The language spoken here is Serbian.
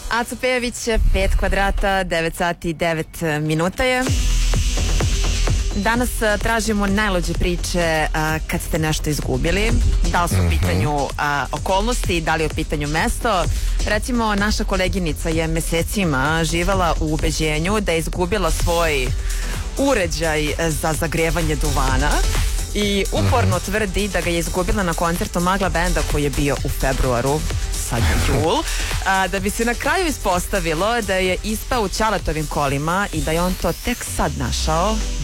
Aco Pejević, 5 kvadrata, 9 sati i 9 minuta je. Danas tražimo najluđe priče kad ste nešto izgubili. Da li su u pitanju okolnosti, da li je u pitanju mesto. Recimo, naša koleginica je mesecima živela u ubeđenju da je izgubila svoj uređaj za zagrevanje duvana i uporno tvrdi da ga je izgubila na koncertu Magla benda koji je bio u februaru, sad je jul, da bi se na kraju ispostavilo da je ispao u Ćaletovim kolima i da je on to tek sad našao